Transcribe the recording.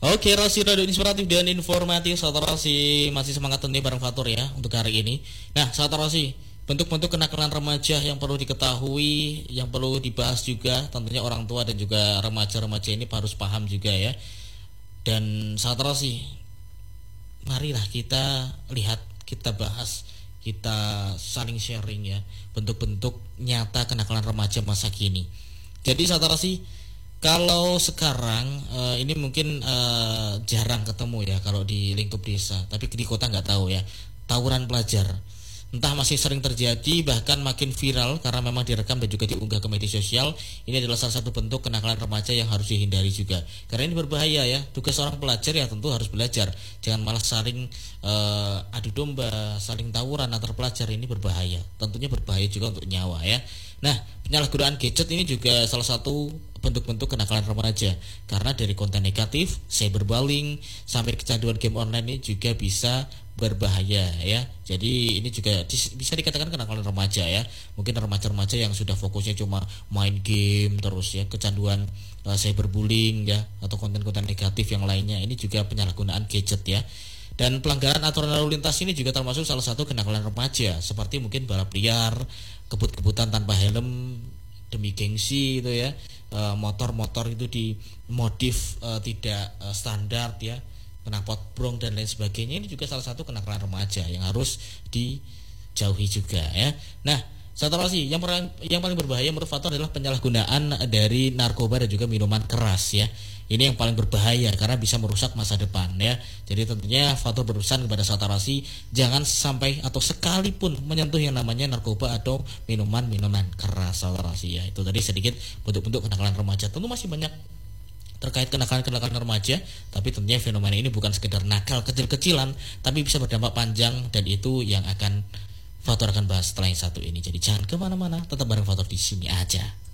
Oke, Rasi Radio Inspiratif dan Informatif. Sahabat Rasi masih semangat tentunya bareng Fatur ya untuk hari ini. Nah, sahabat Rasi, bentuk-bentuk kenakalan remaja yang perlu diketahui, yang perlu dibahas juga tentunya orang tua dan juga remaja-remaja ini harus paham juga ya. Dan sahabat Rasi, marilah kita lihat, kita bahas, kita saling sharing ya bentuk-bentuk nyata kenakalan remaja masa kini. Jadi sahabat Rasi, kalau sekarang ini mungkin jarang ketemu ya kalau di lingkup desa, tapi di kota nggak tahu ya. Tawuran pelajar, entah masih sering terjadi bahkan makin viral karena memang direkam dan juga diunggah ke media sosial. Ini adalah salah satu bentuk kenakalan remaja yang harus dihindari juga, karena ini berbahaya ya. Tugas seorang pelajar ya tentu harus belajar, jangan malah saling adu domba, saling tawuran antar pelajar. Ini berbahaya, tentunya berbahaya juga untuk nyawa ya. Nah, penyalahgunaan gadget ini juga salah satu bentuk-bentuk kenakalan remaja, karena dari konten negatif, cyberbullying, sampai kecanduan game online ini juga bisa berbahaya ya. Jadi ini juga bisa dikatakan kenakalan remaja ya. Mungkin remaja-remaja yang sudah fokusnya cuma main game terus ya, kecanduan cyberbullying ya, atau konten-konten negatif yang lainnya, ini juga penyalahgunaan gadget ya. Dan pelanggaran aturan lalu lintas ini juga termasuk salah satu kenakalan remaja, seperti mungkin balap liar, kebut-kebutan tanpa helm demi gengsi itu ya, motor-motor itu dimodif tidak standar ya, knalpot brong dan lain sebagainya. Ini juga salah satu kenakalan remaja yang harus dijauhi juga ya. Nah, satu lagi yang paling berbahaya menurut Fatur adalah penyalahgunaan dari narkoba dan juga minuman keras ya. Ini yang paling berbahaya karena bisa merusak masa depan ya. Jadi tentunya Fatur berurusan kepada Satarasi jangan sampai atau sekalipun menyentuh yang namanya narkoba atau minuman-minuman keras Satarasi ya. Itu tadi sedikit bentuk-bentuk kenakalan remaja. Tentu masih banyak terkait kenakalan-kenakalan remaja, tapi tentunya fenomena ini bukan sekedar nakal kecil-kecilan, tapi bisa berdampak panjang, dan itu yang akan Fatur akan bahas setelah yang satu ini. Jadi jangan kemana-mana, tetap bareng Fatur di sini aja.